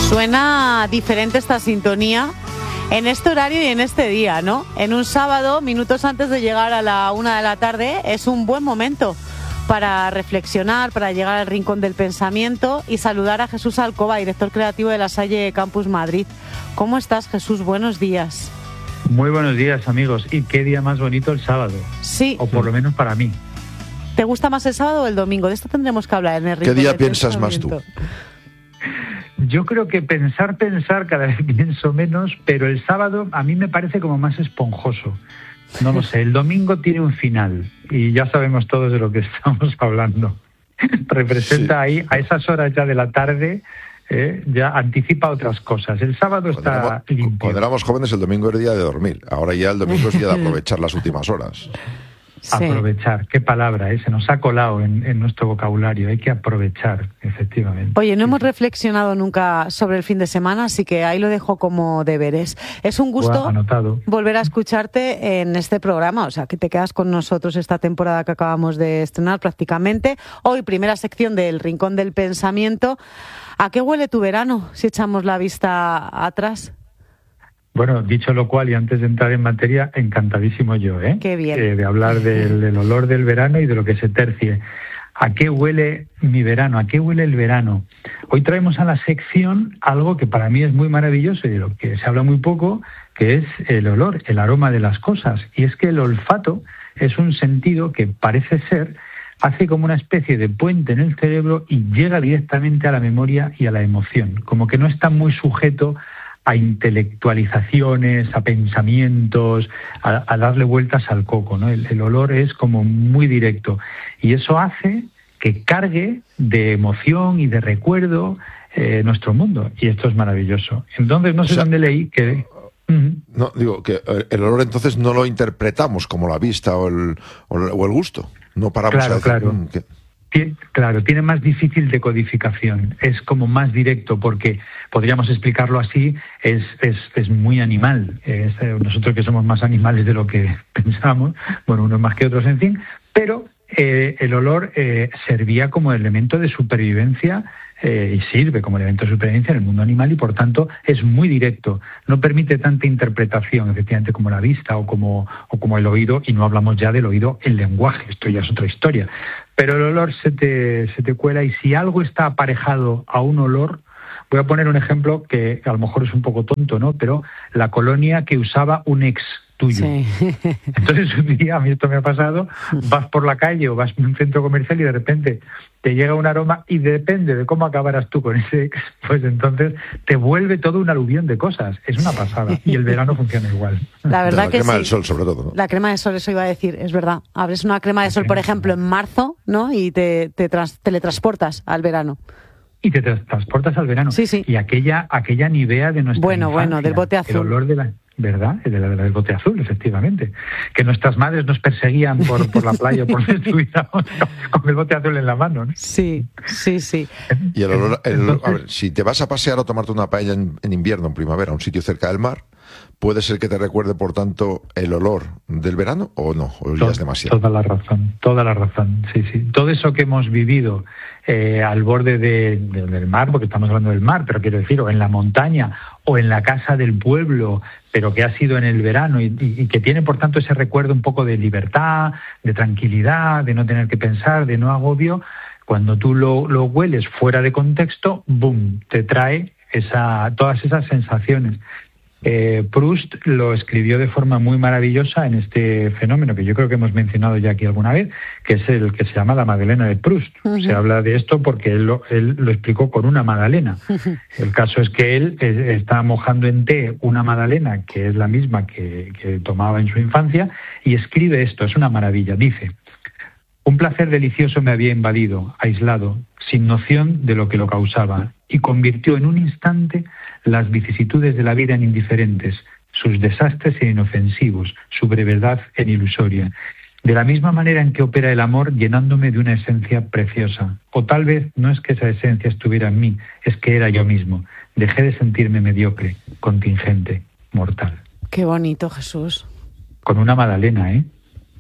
Suena diferente esta sintonía en este horario y en este día, ¿no? En un sábado, minutos antes de llegar a la 1 de la tarde, es un buen momento para reflexionar, para llegar al rincón del pensamiento y saludar a Jesús Alcoba, director creativo de La Salle Campus Madrid. ¿Cómo estás, Jesús? Buenos días. Muy buenos días, amigos. Y qué día más bonito el sábado. Sí. O por lo menos para mí. ¿Te gusta más el sábado o el domingo? De esto tendremos que hablar en el rincón. ¿Qué día piensas más tú? Yo creo que pensar, cada vez pienso menos, pero el sábado a mí me parece como más esponjoso. No lo sé, el domingo tiene un final y ya sabemos todos de lo que estamos hablando. Representa ahí, a esas horas ya de la tarde, ya anticipa otras cosas. El sábado está limpio. Cuando éramos jóvenes el domingo era día de dormir, ahora ya el domingo es día de aprovechar las últimas horas. Sí. Aprovechar, qué palabra, se nos ha colado en nuestro vocabulario, hay que aprovechar, efectivamente. Oye, no hemos reflexionado nunca sobre el fin de semana, así que ahí lo dejo como deberes. Es un gusto volver a escucharte en este programa, o sea, que te quedas con nosotros esta temporada que acabamos de estrenar prácticamente. Hoy, primera sección del Rincón del Pensamiento. ¿A qué huele tu verano, si echamos la vista atrás? Bueno, dicho lo cual, y antes de entrar en materia, encantadísimo yo, Qué bien. De hablar del olor del verano y de lo que se tercie. ¿A qué huele mi verano? ¿A qué huele el verano? Hoy traemos a la sección algo que para mí es muy maravilloso y de lo que se habla muy poco, que es el olor, el aroma de las cosas. Y es que el olfato es un sentido que parece ser, hace como una especie de puente en el cerebro y llega directamente a la memoria y a la emoción. Como que no está muy sujeto a intelectualizaciones, a pensamientos, a darle vueltas al coco, ¿no? El olor es como muy directo y eso hace que cargue de emoción y de recuerdo nuestro mundo, y esto es maravilloso. Entonces no sé dónde leí que... No, digo que el olor entonces no lo interpretamos como la vista o el gusto, no paramos a decir... Claro, tiene más difícil decodificación, es como más directo porque, podríamos explicarlo así, es muy animal. Nosotros que somos más animales de lo que pensamos, bueno, unos más que otros, en fin, pero el olor servía como elemento de supervivencia y sirve como elemento de supervivencia en el mundo animal y por tanto es muy directo, no permite tanta interpretación efectivamente como la vista o como el oído, y no hablamos ya del oído en lenguaje, esto ya es otra historia. Pero el olor se te cuela, y si algo está aparejado a un olor, voy a poner un ejemplo que a lo mejor es un poco tonto, ¿no? Pero la colonia que usaba un ex tuyo. Sí. Entonces un día, a mí esto me ha pasado, vas por la calle o vas en un centro comercial y de repente te llega un aroma y depende de cómo acabaras tú con ese ex, pues entonces te vuelve todo un aluvión de cosas. Es una pasada. Y el verano funciona igual. La verdad que sí. La crema del sol, sobre todo, ¿no? La crema de sol, eso iba a decir, es verdad. Abres una crema de sol, por ejemplo, en marzo, ¿no? Y te teletransportas al verano. Y te transportas al verano. Sí, sí. Y aquella Nivea de nuestra infancia, del bote azul. El olor de la... ¿Verdad? Del bote azul, efectivamente. Que nuestras madres nos perseguían por la playa, por destruir con el bote azul en la mano, ¿no? Sí. Y el olor, a ver, si te vas a pasear o tomarte una paella en invierno, en primavera, a un sitio cerca del mar, ¿puede ser que te recuerde, por tanto, el olor del verano o no? ¿O ya es demasiado? Toda la razón, sí. Todo eso que hemos vivido al borde del mar, porque estamos hablando del mar, pero quiero decir, o en la montaña, o en la casa del pueblo, pero que ha sido en el verano y que tiene, por tanto, ese recuerdo un poco de libertad, de tranquilidad, de no tener que pensar, de no agobio, cuando tú lo hueles fuera de contexto, ¡boom!, te trae todas esas sensaciones. Proust lo escribió de forma muy maravillosa en este fenómeno que yo creo que hemos mencionado ya aquí alguna vez, que es el que se llama la Madeleine de Proust. Uh-huh. Se habla de esto porque él lo explicó con una magdalena. Uh-huh. El caso es que él está mojando en té una magdalena que es la misma que tomaba en su infancia y escribe esto, es una maravilla. Dice: un placer delicioso me había invadido, aislado, sin noción de lo que lo causaba, y convirtió en un instante las vicisitudes de la vida en indiferentes, sus desastres en inofensivos, su brevedad en ilusoria. De la misma manera en que opera el amor, llenándome de una esencia preciosa. O tal vez no es que esa esencia estuviera en mí, es que era yo mismo. Dejé de sentirme mediocre, contingente, mortal. Qué bonito, Jesús. Con una magdalena, ¿eh?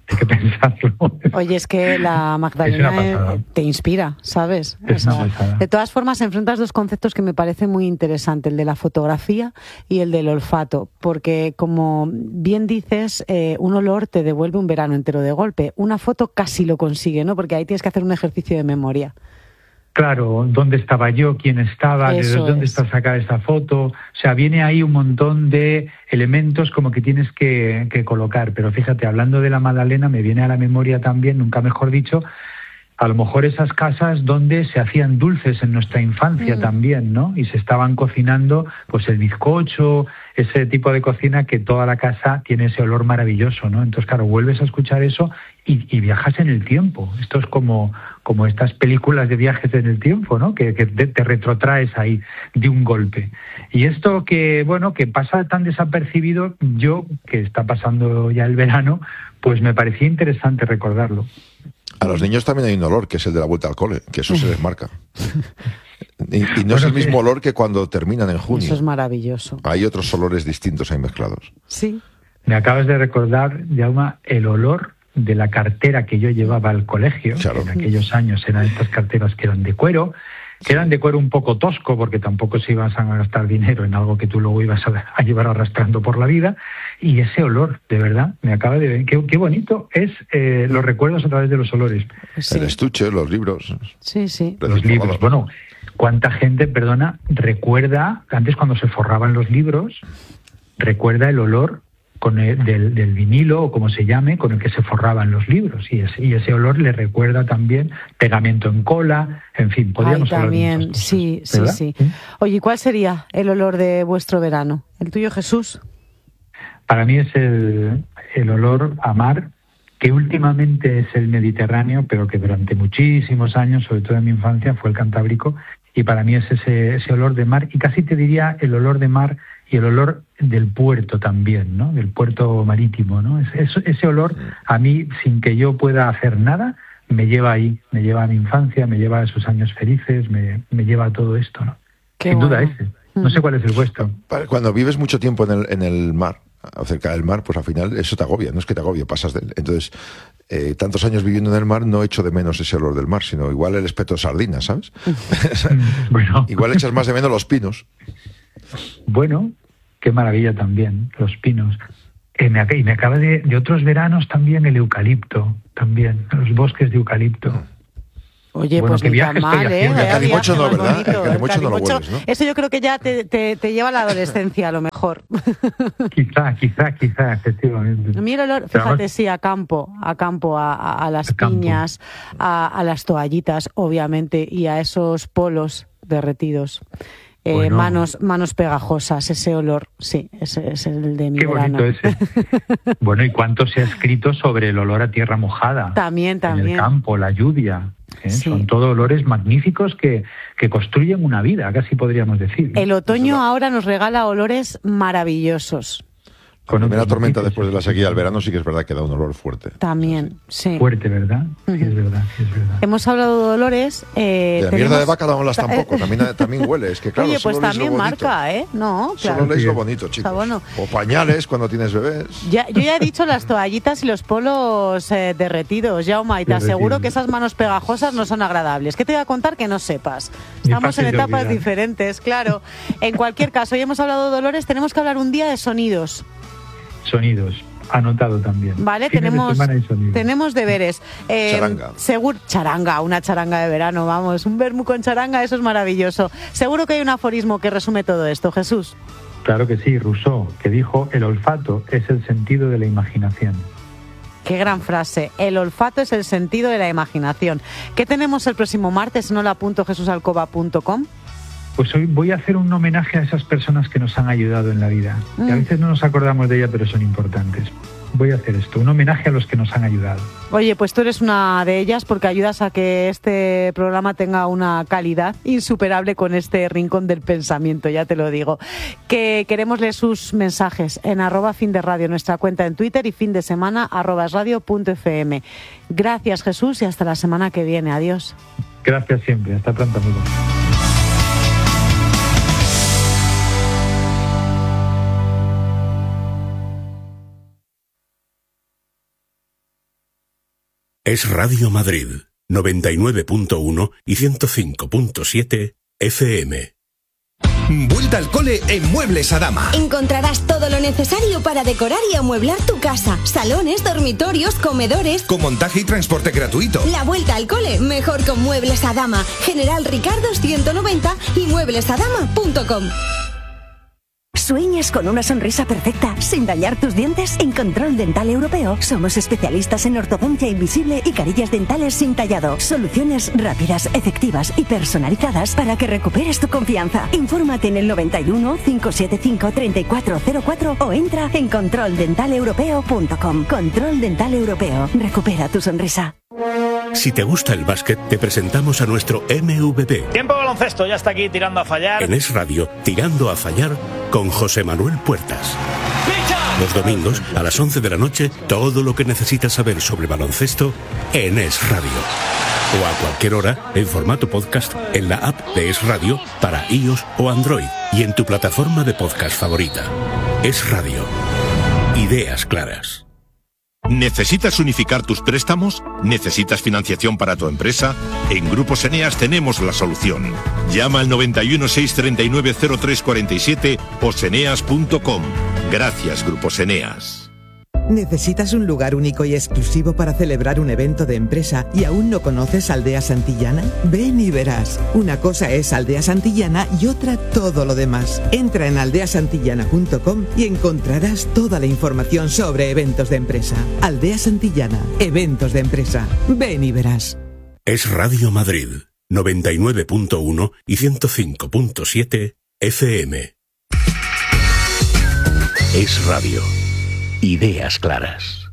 Hay que pensarlo. Oye, es que la Magdalena te inspira, ¿sabes? De todas formas, enfrentas dos conceptos que me parecen muy interesantes, el de la fotografía y el del olfato, porque como bien dices, un olor te devuelve un verano entero de golpe. Una foto casi lo consigue, ¿no? Porque ahí tienes que hacer un ejercicio de memoria. Claro, ¿dónde estaba yo? ¿Quién estaba? ¿De dónde está sacada esta foto? O sea, viene ahí un montón de elementos como que tienes que colocar. Pero fíjate, hablando de la Magdalena, me viene a la memoria también, nunca mejor dicho, a lo mejor esas casas donde se hacían dulces en nuestra infancia también, ¿no? Y se estaban cocinando, pues el bizcocho, ese tipo de cocina que toda la casa tiene ese olor maravilloso, ¿no? Entonces, claro, vuelves a escuchar eso y viajas en el tiempo. Esto es como estas películas de viajes en el tiempo, ¿no? Que te retrotraes ahí de un golpe. Y esto que pasa tan desapercibido, yo, que está pasando ya el verano, pues me parecía interesante recordarlo. A los niños también hay un olor, que es el de la vuelta al cole, que eso se les marca. Y no es el mismo olor que cuando terminan en junio. Eso es maravilloso. Hay otros olores distintos ahí mezclados. Sí. Me acabas de recordar, Jaume, el olor de la cartera que yo llevaba al colegio. Claro. En aquellos años eran estas carteras que eran de cuero un poco tosco, porque tampoco se ibas a gastar dinero en algo que tú luego ibas a llevar arrastrando por la vida. Y ese olor, de verdad, me acaba de ver. Qué bonito es los recuerdos a través de los olores. Sí. El estuche, los libros. Sí, sí. Los libros. Bueno, ¿cuánta gente, recuerda, antes cuando se forraban los libros, recuerda el olor del vinilo, o como se llame, con el que se forraban los libros? Y ese olor le recuerda también pegamento en cola, en fin, podríamos hablar también, de muchas cosas, sí. Oye, ¿cuál sería el olor de vuestro verano? ¿El tuyo, Jesús? Para mí es el olor a mar, que últimamente es el Mediterráneo, pero que durante muchísimos años, sobre todo en mi infancia, fue el Cantábrico, y para mí es ese olor de mar, y casi te diría el olor de mar y el olor del puerto también, ¿no? Del puerto marítimo, ¿no? Ese olor, a mí, sin que yo pueda hacer nada, me lleva ahí, me lleva a mi infancia, me lleva a esos años felices, me lleva a todo esto, ¿no? Sin duda ese. No sé cuál es el vuestro. Cuando vives mucho tiempo en el mar, cerca del mar, pues al final eso te agobia, no es que te agobie, pasas de él. Entonces, tantos años viviendo en el mar, no echo de menos ese olor del mar, sino igual el espeto de sardinas, ¿sabes? Bueno. Igual echas más de menos los pinos. Bueno, qué maravilla también, los pinos. Y me acaba de otros veranos también el eucalipto, también, los bosques de eucalipto. Oye, pues ni tan mal, ¿eh? El calimocho no, ¿verdad? El calimocho no lo hueles, ¿no? Eso yo creo que ya te lleva a la adolescencia, a lo mejor. Quizá, efectivamente. Mira el olor, fíjate, sí, a campo, a las piñas, a las toallitas, obviamente, y a esos polos derretidos. Manos pegajosas, ese olor, sí, ese es el de mi verano. Qué bonito ese. Bueno, ¿y cuánto se ha escrito sobre el olor a tierra mojada? También. En el campo, la lluvia. Sí. Son todos olores magníficos que construyen una vida, casi podríamos decir. El otoño ahora nos regala olores maravillosos. La primera tormenta después de la sequía del verano sí que es verdad que da un olor fuerte. También, sí. Fuerte, ¿verdad? Sí, es verdad. Hemos hablado de olores. De la mierda de vaca no hablas tampoco, también huele. Es que claro, oye, pues también marca, ¿eh? No, claro. Solo leéis lo bonito, chicos. Bueno. O pañales cuando tienes bebés. Yo ya he dicho las toallitas y los polos derretidos, Jaume, y te aseguro que esas manos pegajosas no son agradables. ¿Qué te voy a contar que no sepas? Estamos en etapas diferentes, claro. En cualquier caso, hoy hemos hablado de olores, tenemos que hablar un día de sonidos. Sonidos, anotado también. Vale, tenemos deberes. Charanga. Una charanga de verano, vamos, un vermú con charanga, eso es maravilloso. Seguro que hay un aforismo que resume todo esto, Jesús. Claro que sí, Rousseau, que dijo: el olfato es el sentido de la imaginación. Qué gran frase, el olfato es el sentido de la imaginación. ¿Qué tenemos el próximo martes en hola.jesusalcoba.com? Pues hoy voy a hacer un homenaje a esas personas que nos han ayudado en la vida. Y a veces no nos acordamos de ellas, pero son importantes. Voy a hacer esto, un homenaje a los que nos han ayudado. Oye, pues tú eres una de ellas porque ayudas a que este programa tenga una calidad insuperable con este rincón del pensamiento, ya te lo digo. Que queremos leer sus mensajes en @finderadio, nuestra cuenta en Twitter, y findesemana @radio.fm. Gracias, Jesús, y hasta la semana que viene. Adiós. Gracias siempre. Hasta pronto, amigos. Es Radio Madrid, 99.1 y 105.7 FM. Vuelta al cole en Muebles Adama. Encontrarás todo lo necesario para decorar y amueblar tu casa. Salones, dormitorios, comedores. Con montaje y transporte gratuito. La vuelta al cole mejor con Muebles Adama. General Ricardos 190 y mueblesadama.com. ¿Sueñas con una sonrisa perfecta sin dañar tus dientes? En Control Dental Europeo somos especialistas en ortodoncia invisible y carillas dentales sin tallado. Soluciones rápidas, efectivas y personalizadas para que recuperes tu confianza. Infórmate en el 91 575 3404 o entra en controldentalepeuropeo.com. Control Dental Europeo. Recupera tu sonrisa. Si te gusta el básquet, te presentamos a nuestro MVP. Tiempo de baloncesto, ya está aquí tirando a fallar. En Es Radio, Tirando a Fallar, con José Manuel Puertas. Los domingos, a las 11 de la noche, todo lo que necesitas saber sobre baloncesto en Es Radio. O a cualquier hora, en formato podcast, en la app de Es Radio, para iOS o Android, y en tu plataforma de podcast favorita. Es Radio. Ideas claras. ¿Necesitas unificar tus préstamos? ¿Necesitas financiación para tu empresa? En Grupos Eneas tenemos la solución. Llama al 91 639 0347 o seneas.com. Gracias, Grupos Eneas. ¿Necesitas un lugar único y exclusivo para celebrar un evento de empresa y aún no conoces Aldea Santillana? Ven y verás. Una cosa es Aldea Santillana y otra todo lo demás. Entra en aldeasantillana.com y encontrarás toda la información sobre eventos de empresa. Aldea Santillana, eventos de empresa. Ven y verás. Es Radio Madrid, 99.1 y 105.7 FM. Es Radio. Ideas claras.